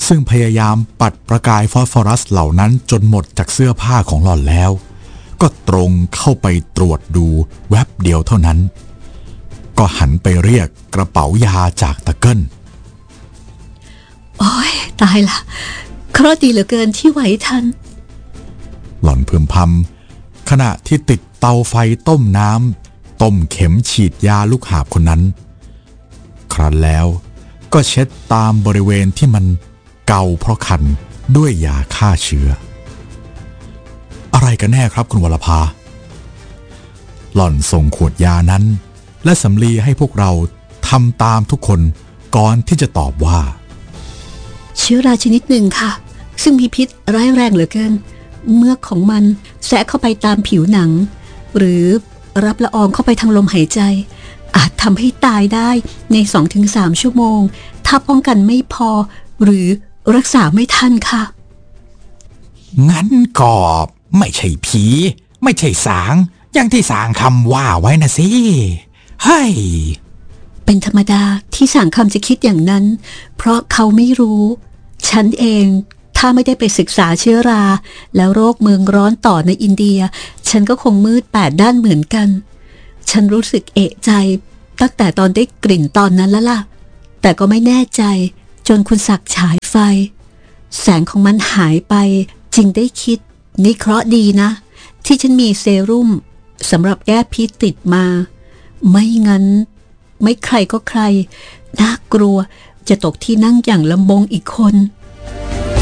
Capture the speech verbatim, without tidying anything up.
ซึ่งพยายามปัดประกายฟอสฟอรัสเหล่านั้นจนหมดจากเสื้อผ้าของหล่อนแล้วก็ตรงเข้าไปตรวจดูแวบเดียวเท่านั้นก็หันไปเรียกกระเป๋ายาจากตะเกิ้ลโอ้ยตายละเคราะห์ดีเหลือเกินที่ไหวทันหล่อนพึมพำขณะที่ติดเตาไฟต้มน้ำต้มเข็มฉีดยาลูกหาบคนนั้นครั้นแล้วก็เช็ดตามบริเวณที่มันเกาเพราะคันด้วยยาฆ่าเชื้ออะไรกันแน่ครับคุณวรภาหล่อนส่งขวดยานั้นและสำลีให้พวกเราทำตามทุกคนก่อนที่จะตอบว่าเชื้อราชนิดหนึ่งค่ะซึ่งมีพิษร้ายแรงเหลือเกินเมือกของมันแทะเข้าไปตามผิวหนังหรือรับละอองเข้าไปทางลมหายใจอาจทำให้ตายได้ใน สองถึงสาม ชั่วโมงถ้าป้องกันไม่พอหรือรักษาไม่ทันค่ะงั้นก็ไม่ใช่ผีไม่ใช่สางอย่างที่สางคำว่าไว้นะสิเฮ้ยเป็นธรรมดาที่สางคำจะคิดอย่างนั้นเพราะเขาไม่รู้ฉันเองถ้าไม่ได้ไปศึกษาเชื้อราแล้วโรคเมืองร้อนต่อในอินเดียฉันก็คงมืดแปดด้านเหมือนกันฉันรู้สึกเอะใจตั้งแต่ตอนได้กลิ่นตอนนั้นแล้วล่ะแต่ก็ไม่แน่ใจจนคุณศักดิ์ฉายไฟแสงของมันหายไปจึงได้คิดนี่เคราะห์ดีนะที่ฉันมีเซรุ่มสำหรับแก้พิษติดมาไม่งั้นไม่ใครก็ใครน่ากลัวจะตกที่นั่งอย่างลำบงอีกคน